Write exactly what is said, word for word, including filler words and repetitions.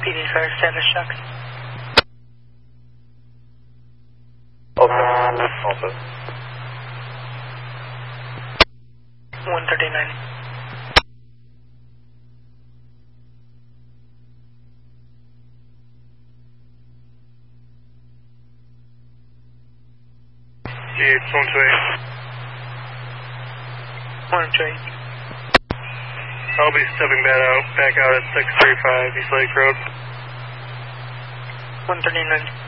P D for established shock. Okay. Also. one thirty-nine. It's one two eight. one two eight. I'll be stepping back out, back out at six three five East Lake Road. one thirty-nine.